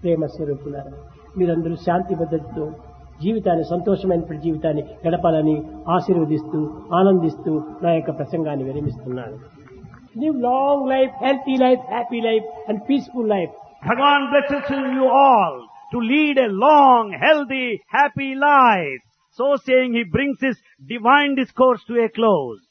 ప్రేమ స్వరూపులారా, మీరందరూ శాంతి భద్రతతో జీవితాన్ని, సంతోషమైనటువంటి జీవితాన్ని గడపాలని ఆశీర్వదిస్తూ ఆనందిస్తూ నా యొక్క ప్రసంగాన్ని విరమిస్తున్నాను. Live long life, healthy life, happy life and peaceful life. Bhagavan blesses you all to lead a long, healthy, happy life. So saying, he brings his divine discourse to a close.